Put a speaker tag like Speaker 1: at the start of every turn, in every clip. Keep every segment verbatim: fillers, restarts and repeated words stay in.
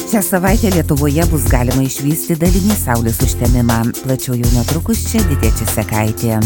Speaker 1: Šią savaitę Lietuvoje bus galima išvysti dalinį saulės užtemimą. Plačiau jau netrukus čia Didė Česekaitė.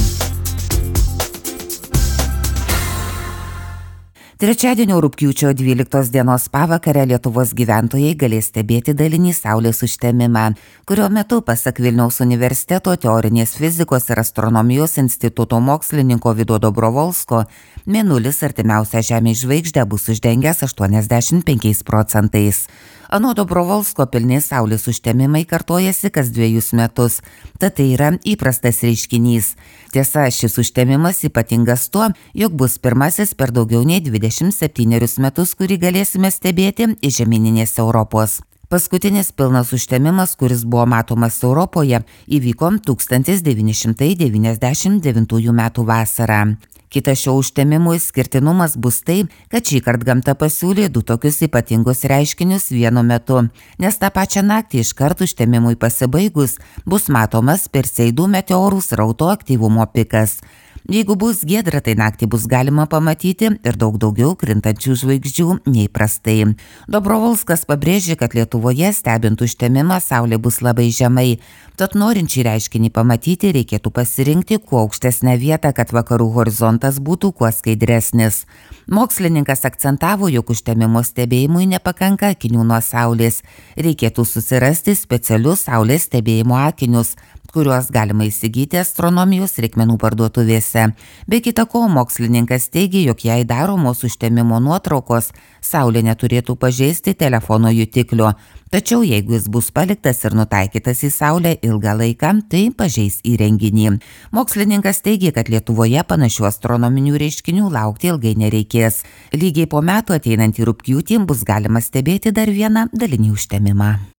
Speaker 1: Trečiadienio rugpjūčio dvyliktos dienos pavakarę Lietuvos gyventojai galės stebėti dalinį saulės užtemimą, kurio metu, pasak Vilniaus universiteto teorinės fizikos ir astronomijos instituto mokslininko Vido Dobrovolsko, mėnulis artimiausią Žemės žvaigždę bus uždengęs aštuoniasdešimt penkiais procentais. Anot Dobrovolsko pilni saulės užtemimai kartojasi kas dviejus metus, tad tai yra įprastas reiškinys. Tiesa, šis užtemimas ypatingas tuo, jog bus pirmasis per daugiau nei dvidešimt septynerius metus, kurį galėsime stebėti iš žemyninės Europos. Paskutinis pilnas užtemimas, kuris buvo matomas Europoje, įvyko tūkstantis devyni šimtai devyniasdešimt devintųjų metų vasarą. Kitas šio užtemimo išskirtinumas bus tai, kad šįkart gamta pasiūlė du tokius ypatingus reiškinius vienu metu, nes tą pačią naktį iškart užtemimui pasibaigus bus matomas Perseidų meteorų srauto aktyvumo pikas. Jeigu bus giedra, tai naktį bus galima pamatyti ir daug daugiau krintančių žvaigždžių nei prastai. Dobrovolskas pabrėžė, kad Lietuvoje stebint užtemimą saulė bus labai žemai, tad norinčiai reiškinį pamatyti reikėtų pasirinkti kuo aukštesnę vietą, kad vakarų horizontas būtų kuo skaidresnis. Mokslininkas akcentavo, jog užtemimo stebėjimui nepakanka akinių nuo saulės. Reikėtų susirasti specialius saulės stebėjimo akinius, kuriuos galima įsigyti astronomijos reikmenų parduotuvėse. Be kita ko, mokslininkas teigia, jog jei daromos užtemimo nuotraukos, saulė neturėtų pažeisti telefono jutiklio. Tačiau jeigu jis bus paliktas ir nutaikytas į saulę ilgą laiką, tai pažeis įrenginį. Mokslininkas teigia, kad Lietuvoje panašių astronominių reiškinių laukti ilgai nereikės. Lygiai po metų ateinantį rugpjūtį bus galima stebėti dar vieną dalinį užtemimą.